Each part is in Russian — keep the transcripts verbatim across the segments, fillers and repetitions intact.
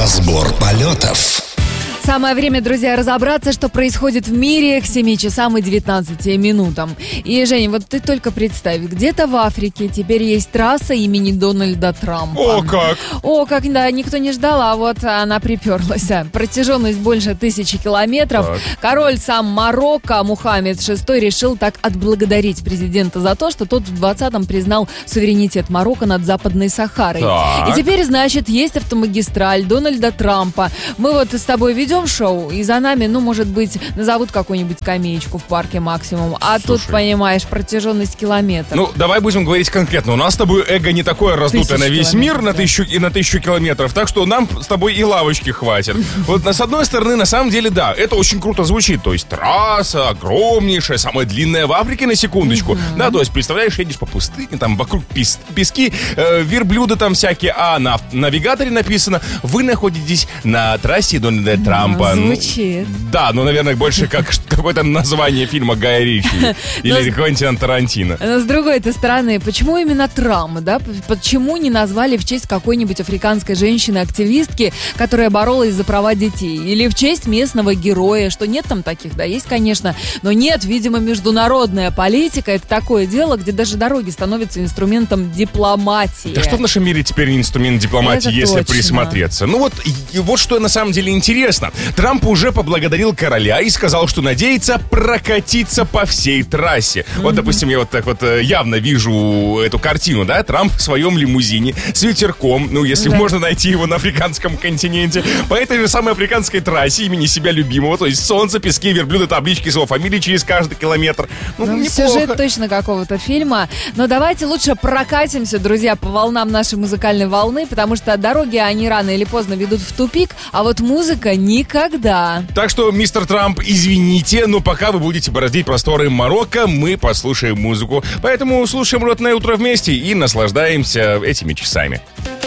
Разбор полетов. Самое время, друзья, разобраться, что происходит в мире к семи часам и девятнадцати минутам. И, Женя, вот ты только представь, где-то в Африке теперь есть трасса имени Дональда Трампа. О, как! О, как, да, никто не ждал, а вот она приперлась. Протяженность больше тысячи километров. Так. Король сам Марокко Мухаммед шестой решил так отблагодарить президента за то, что тот в двадцатом признал суверенитет Марокко над Западной Сахарой. Так. И теперь, значит, есть автомагистраль Дональда Трампа. Мы вот с тобой ведем шоу, и за нами, ну, может быть, назовут какую-нибудь скамеечку в парке максимум. А Слушай. тут, понимаешь, протяженность километров. Ну, давай будем говорить конкретно. У нас с тобой эго не такое раздутое на весь мир, на тысячу, и на тысячу километров. Так что нам с тобой и лавочки хватит. Вот, с одной стороны, на самом деле, да, это очень круто звучит. То есть трасса огромнейшая, самая длинная в Африке, на секундочку. Mm-hmm. Да, то есть, представляешь, едешь по пустыне, там вокруг пес, пески, э, верблюды там всякие, а на навигаторе написано: вы находитесь на трассе Дональда Трампа. Звучит. Ну, да, ну, наверное, больше как какое-то название фильма Гая Ричи или Квентина Тарантино. Но с другой-то стороны, почему именно Трамп, да? Почему не назвали в честь какой-нибудь африканской женщины-активистки, которая боролась за права детей? Или в честь местного героя? Что нет там таких? Да, есть, конечно. Но нет, видимо, международная политика — это такое дело, где даже дороги становятся инструментом дипломатии. Да что в нашем мире теперь инструмент дипломатии, Это если точно. присмотреться? Ну вот, и вот что на самом деле интересно. Трамп уже поблагодарил короля и сказал, что надеется прокатиться по всей трассе. Mm-hmm. Вот, допустим, я вот так вот явно вижу эту картину, да? Трамп в своем лимузине с ветерком, ну, если Да. можно найти его на африканском континенте, по этой же самой африканской трассе имени себя любимого, то есть солнце, пески, верблюды, таблички с его фамилией через каждый километр. Ну, Ну, неплохо. сюжет точно какого-то фильма. Но давайте лучше прокатимся, друзья, по волнам нашей музыкальной волны, потому что дороги, они рано или поздно ведут в тупик, а вот музыка никогда. Так что, мистер Трамп, извините, но пока вы будете бороздить просторы Марокко, мы послушаем музыку. Поэтому слушаем «Ротное утро» вместе и наслаждаемся этими часами.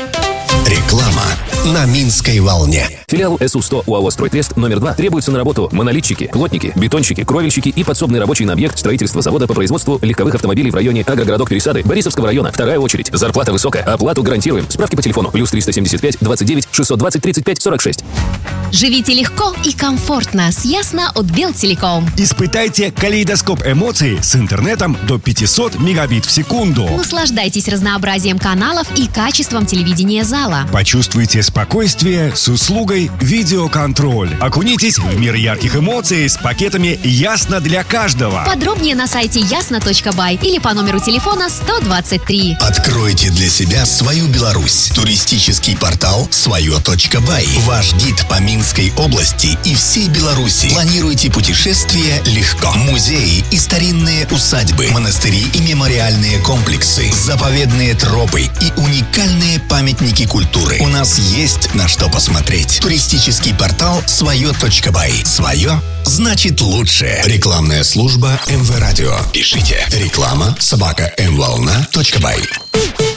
Реклама на Минской волне. Филиал эс у сто УАО «Стройтрест» номер два требуется на работу монолитчики, плотники, бетонщики, кровельщики и подсобный рабочий на объект строительства завода по производству легковых автомобилей в районе Агрогородок Пересады Борисовского района. Вторая очередь. Зарплата высокая. Оплату гарантируем. Справки по телефону плюс триста семьдесят пять двадцать девять шестьсот двадцать тридцать пять сорок шесть. Живите легко и комфортно с Ясно от Белтелеком. Испытайте калейдоскоп эмоций с интернетом до пятьсот мегабит в секунду. Наслаждайтесь разнообразием каналов и качеством телевидения зала. Почувствуйте спокойствие с услугой видеоконтроль. Окунитесь в мир ярких эмоций с пакетами «Ясно для каждого». Подробнее на сайте ясно точка бай или по номеру телефона сто двадцать три. Откройте для себя свою Беларусь. Туристический портал свое точка бай. Ваш гид по Минской области и всей Беларуси. Планируйте путешествия легко. Музеи и старинные усадьбы, монастыри и мемориальные комплексы, заповедные тропы и уникальные памятники культуры. У нас есть на что посмотреть. Туристический портал свое точка бай. Свое значит лучше. Рекламная служба эм вэ Радио. Пишите реклама собака эм волна точка бай.